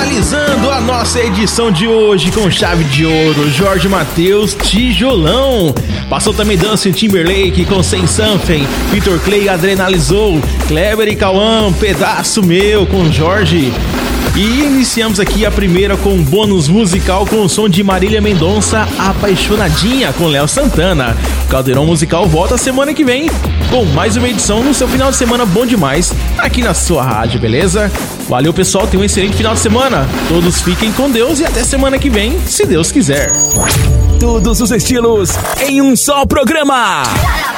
Finalizando a nossa edição de hoje com chave de ouro, Jorge Mateus, Tijolão. Passou também Dustin Timberlake com Say Something, Vitor Clay, Adrenalizou, Kleber e Cauã, Pedaço Meu com Jorge. E iniciamos aqui a primeira com um bônus musical com o som de Marília Mendonça, Apaixonadinha, com Léo Santana. O Caldeirão Musical volta semana que vem com mais uma edição no seu final de semana bom demais, aqui na sua rádio, beleza? Valeu, pessoal, tenham um excelente final de semana. Todos fiquem com Deus e até semana que vem, se Deus quiser. Todos os estilos em um só programa.